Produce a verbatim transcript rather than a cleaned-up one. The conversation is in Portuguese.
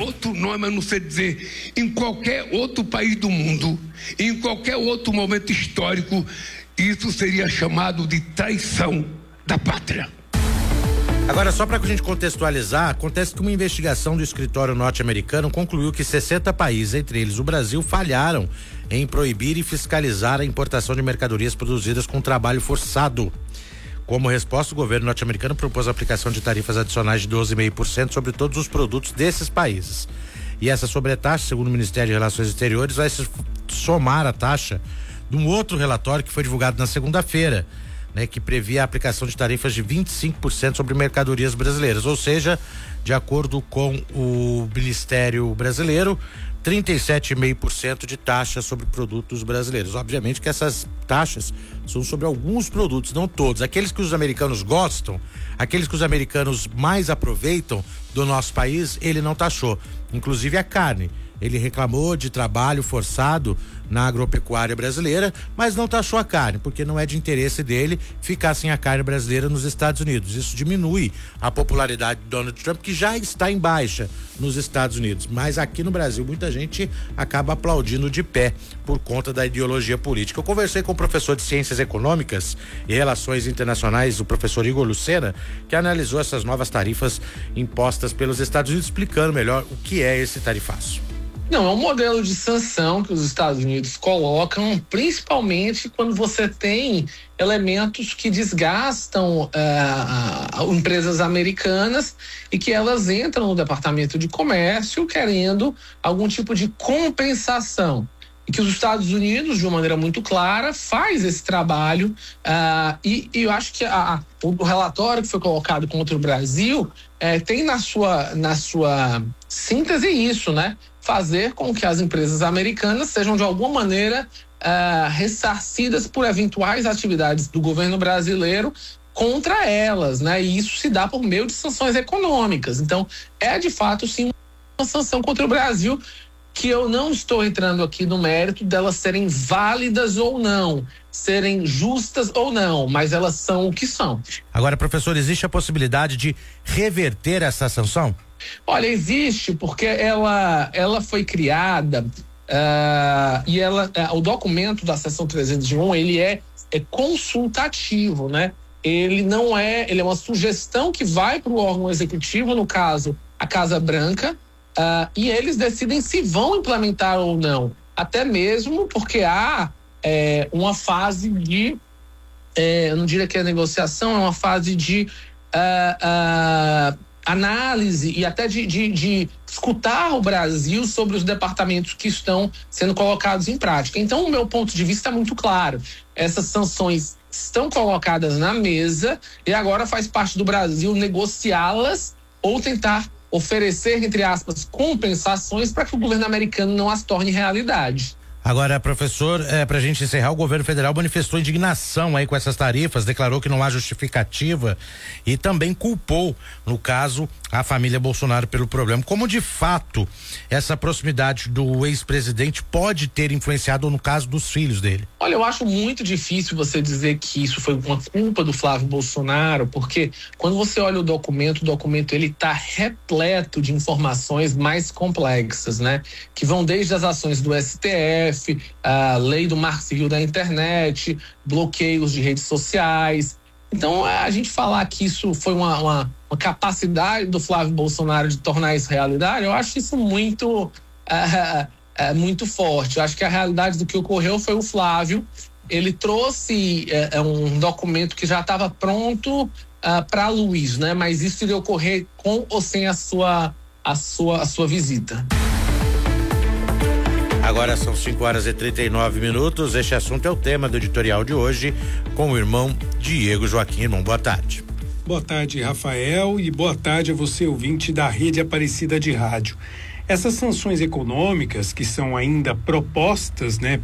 outro nome a não ser dizer, em qualquer outro país do mundo, em qualquer outro momento histórico, isso seria chamado de traição da pátria. Agora, só para a gente contextualizar, acontece que uma investigação do escritório norte-americano concluiu que sessenta países, entre eles o Brasil, falharam em proibir e fiscalizar a importação de mercadorias produzidas com trabalho forçado. Como resposta, o governo norte-americano propôs a aplicação de tarifas adicionais de doze vírgula cinco por cento sobre todos os produtos desses países. E essa sobretaxa, segundo o Ministério de Relações Exteriores, vai se somar à taxa de um outro relatório que foi divulgado na segunda-feira, né, que previa a aplicação de tarifas de vinte e cinco por cento sobre mercadorias brasileiras, ou seja, de acordo com o Ministério Brasileiro, trinta e sete vírgula cinco por cento de taxa sobre produtos brasileiros. Obviamente que essas taxas são sobre alguns produtos, não todos. Aqueles que os americanos gostam, aqueles que os americanos mais aproveitam do nosso país, ele não taxou. Inclusive a carne. Ele reclamou de trabalho forçado na agropecuária brasileira, mas não taxou a carne, porque não é de interesse dele ficar sem a carne brasileira nos Estados Unidos. Isso diminui a popularidade de Donald Trump, que já está em baixa nos Estados Unidos. Mas aqui no Brasil, muita gente acaba aplaudindo de pé por conta da ideologia política. Eu conversei com o professor de Ciências Econômicas e Relações Internacionais, o professor Igor Lucena, que analisou essas novas tarifas impostas pelos Estados Unidos, explicando melhor o que é esse tarifaço. Não, é um modelo de sanção que os Estados Unidos colocam, principalmente quando você tem elementos que desgastam uh, uh, empresas americanas e que elas entram no Departamento de Comércio querendo algum tipo de compensação. E que os Estados Unidos, de uma maneira muito clara, faz esse trabalho uh, e, e eu acho que a, a, o relatório que foi colocado contra o Brasil eh, tem na sua, na sua síntese isso, né? Fazer com que as empresas americanas sejam de alguma maneira uh, ressarcidas por eventuais atividades do governo brasileiro contra elas, né? E isso se dá por meio de sanções econômicas. Então, é de fato sim uma sanção contra o Brasil, que eu não estou entrando aqui no mérito delas serem válidas ou não, serem justas ou não, mas elas são o que são. Agora, professor, existe a possibilidade de reverter essa sanção? Olha, existe, porque ela, ela foi criada uh, e ela, uh, o documento da seção trezentos e um, ele é, é consultativo, né? Ele não é, ele é uma sugestão que vai para o órgão executivo, no caso, a Casa Branca, uh, e eles decidem se vão implementar ou não, até mesmo porque há é, uma fase de, é, eu não diria que é negociação, é uma fase de uh, uh, análise e até de, de, de escutar o Brasil sobre os departamentos que estão sendo colocados em prática. Então, o meu ponto de vista é muito claro. Essas sanções estão colocadas na mesa e agora faz parte do Brasil negociá-las ou tentar oferecer, entre aspas, compensações para que o governo americano não as torne realidade. Agora, professor, é, pra gente encerrar, o governo federal manifestou indignação aí com essas tarifas, declarou que não há justificativa e também culpou, no caso, a família Bolsonaro pelo problema. Como de fato essa proximidade do ex-presidente pode ter influenciado no caso dos filhos dele? Olha, eu acho muito difícil você dizer que isso foi uma culpa do Flávio Bolsonaro, porque quando você olha o documento, o documento ele tá repleto de informações mais complexas, né? Que vão desde as ações do S T F, a lei do marco civil da internet, bloqueios de redes sociais. Então, a gente falar que isso foi uma, uma, uma capacidade do Flávio Bolsonaro de tornar isso realidade, eu acho isso muito, uh, uh, muito forte. Eu acho que a realidade do que ocorreu foi o Flávio, ele trouxe uh, um documento que já estava pronto uh, para Luiz, né? Mas isso iria ocorrer com ou sem a sua, a sua, a sua visita. Agora são cinco horas e trinta e nove minutos. Este assunto é o tema do editorial de hoje com o irmão Diego Joaquim. Irmão, boa tarde. Boa tarde, Rafael, e boa tarde a você, ouvinte da Rede Aparecida de Rádio. Essas sanções econômicas que são ainda propostas, né,